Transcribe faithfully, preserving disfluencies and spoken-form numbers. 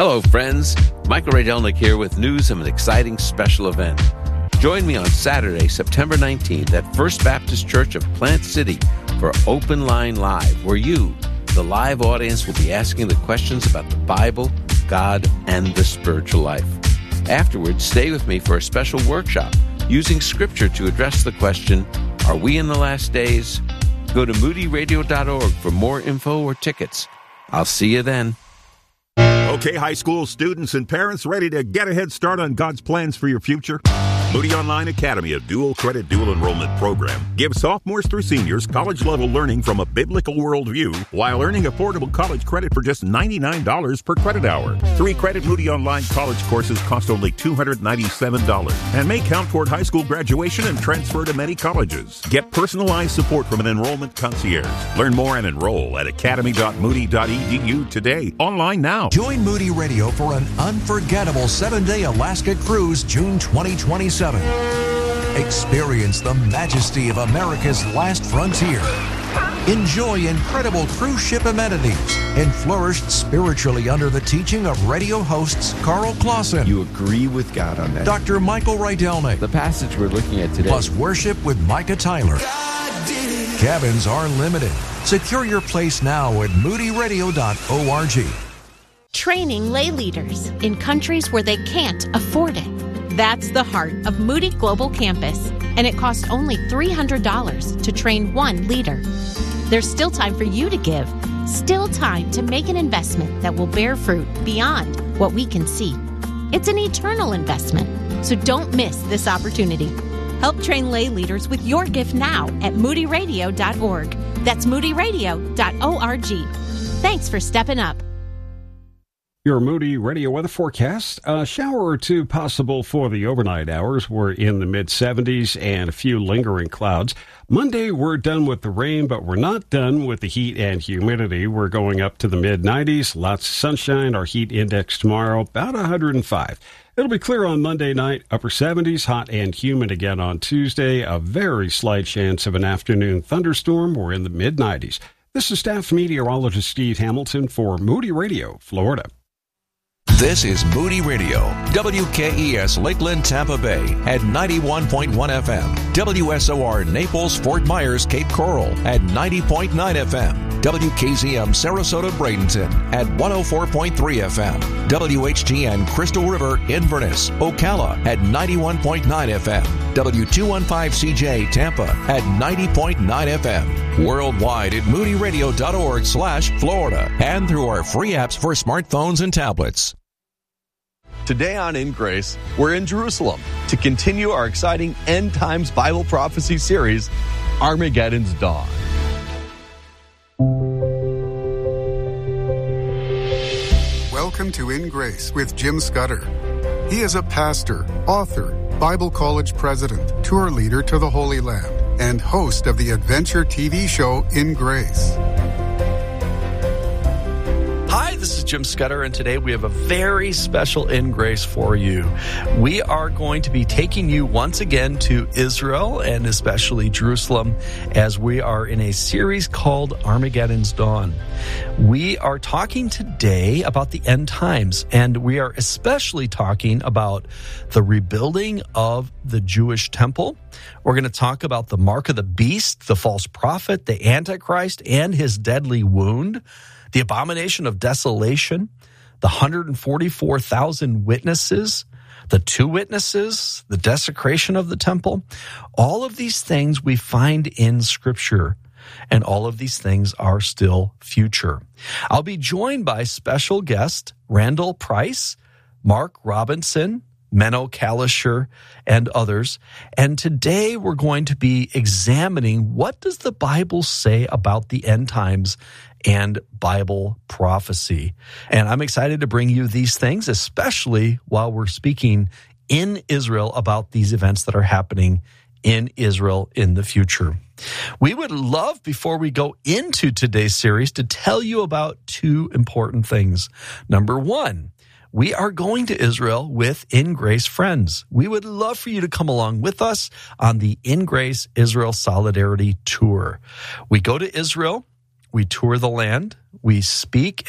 Hello, friends. Michael Rydelnik here with news of an exciting special event. Join me on Saturday, September nineteenth at First Baptist Church of Plant City for Open Line Live, where you, the live audience, will be asking the questions about the Bible, God, and the spiritual life. Afterwards, stay with me for a special workshop using Scripture to address the question, are we in the last days? Go to moody radio dot org for more info or tickets. I'll see you then. Okay, high school students and parents ready to get a head start on God's plans for your future? Moody Online Academy, a dual credit, dual enrollment program, gives sophomores through seniors college-level learning from a biblical worldview while earning affordable college credit for just ninety-nine dollars per credit hour. Three-credit Moody Online college courses cost only two hundred ninety-seven dollars and may count toward high school graduation and transfer to many colleges. Get personalized support from an enrollment concierge. Learn more and enroll at academy dot moody dot e d u today. Online now. Join Moody Radio for an unforgettable seven-day Alaska cruise June twenty twenty-seven. Experience the majesty of America's last frontier. Enjoy incredible cruise ship amenities and flourish spiritually under the teaching of radio hosts Carl Clausen. You agree with God on that. Doctor Michael Rydelnik. The passage we're looking at today. Plus worship with Micah Tyler. Cabins are limited. Secure your place now at moody radio dot org. Training lay leaders in countries where they can't afford it. That's the heart of Moody Global Campus, and it costs only three hundred dollars to train one leader. There's still time for you to give, still time to make an investment that will bear fruit beyond what we can see. It's an eternal investment, so don't miss this opportunity. Help train lay leaders with your gift now at moody radio dot org. That's moody radio dot org. Thanks for stepping up. Your Moody Radio weather forecast. A shower or two possible for the overnight hours. We're in the mid seventies and a few lingering clouds. Monday, we're done with the rain, but we're not done with the heat and humidity. We're going up to the mid nineties. Lots of sunshine. Our heat index tomorrow, about one hundred five. It'll be clear on Monday night, upper seventies, hot and humid again on Tuesday. A very slight chance of an afternoon thunderstorm. We're in the mid nineties. This is staff meteorologist Steve Hamilton for Moody Radio, Florida. This is Moody Radio, W K E S Lakeland, Tampa Bay at ninety-one point one F M, W S O R Naples, Fort Myers, Cape Coral at ninety point nine F M, W K Z M Sarasota, Bradenton at one oh four point three F M, W H T N Crystal River, Inverness, Ocala at ninety-one point nine F M, W two fifteen C J Tampa at ninety point nine F M, worldwide at moody radio dot org slash Florida and through our free apps for smartphones and tablets. Today on In Grace, we're in Jerusalem to continue our exciting End Times Bible Prophecy series, Armageddon's Dawn. Welcome to In Grace with Jim Scudder. He is a pastor, author, Bible college president, tour leader to the Holy Land, and host of the adventure T V show In Grace. Hi, this is Jim Scudder, and today we have a very special In Grace for you. We are going to be taking you once again to Israel, and especially Jerusalem, as we are in a series called Armageddon's Dawn. We are talking today about the end times, and we are especially talking about the rebuilding of the Jewish temple. We're going to talk about the mark of the beast, the false prophet, the Antichrist, and his deadly wound, the abomination of desolation, the one hundred forty-four thousand witnesses, the two witnesses, the desecration of the temple. All of these things we find in Scripture, and all of these things are still future. I'll be joined by special guest Randall Price, Mark Robinson, Menno Kalisher, and others. And today we're going to be examining what does the Bible say about the end times and Bible prophecy. And I'm excited to bring you these things, especially while we're speaking in Israel about these events that are happening in Israel in the future. We would love, before we go into today's series, to tell you about two important things. Number one, we are going to Israel with In Grace friends. We would love for you to come along with us on the In Grace Israel Solidarity Tour. We go to Israel, we tour the land, we speak